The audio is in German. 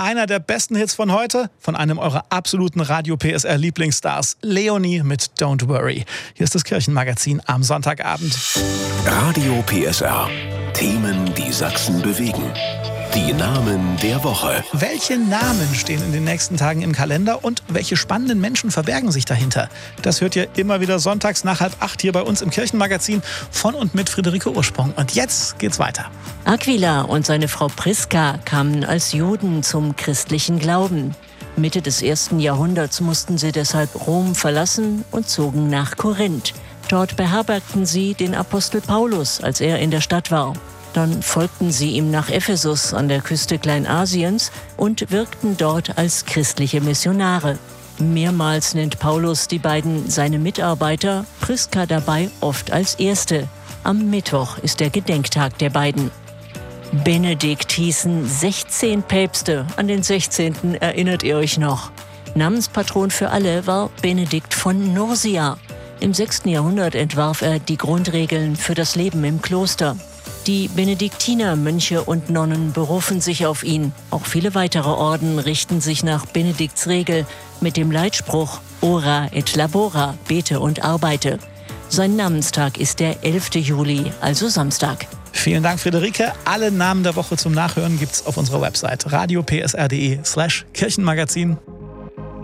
einer der besten Hits von heute, von einem eurer absoluten Radio PSR Lieblingsstars, Leonie mit Don't Worry. Hier ist das Kirchenmagazin am Sonntagabend. Radio PSR. Themen, die Sachsen bewegen. Die Namen der Woche. Welche Namen stehen in den nächsten Tagen im Kalender und welche spannenden Menschen verbergen sich dahinter? Das hört ihr immer wieder sonntags nach 7:30 hier bei uns im Kirchenmagazin von und mit Friederike Ursprung. Und jetzt geht's weiter. Aquila und seine Frau Priska kamen als Juden zum christlichen Glauben. Mitte des 1. Jahrhunderts mussten sie deshalb Rom verlassen und zogen nach Korinth. Dort beherbergten sie den Apostel Paulus, als er in der Stadt war. Dann folgten sie ihm nach Ephesus an der Küste Kleinasiens und wirkten dort als christliche Missionare. Mehrmals nennt Paulus die beiden seine Mitarbeiter, Priska dabei oft als erste. Am Mittwoch ist der Gedenktag der beiden. Benedikt hießen 16 Päpste, an den 16. erinnert ihr euch noch. Namenspatron für alle war Benedikt von Nursia. Im 6. Jahrhundert entwarf er die Grundregeln für das Leben im Kloster. Die Benediktiner, Mönche und Nonnen berufen sich auf ihn. Auch viele weitere Orden richten sich nach Benedikts Regel mit dem Leitspruch Ora et labora, bete und arbeite. Sein Namenstag ist der 11. Juli, also Samstag. Vielen Dank, Friederike. Alle Namen der Woche zum Nachhören gibt's auf unserer Website radiopsr.de/Kirchenmagazin.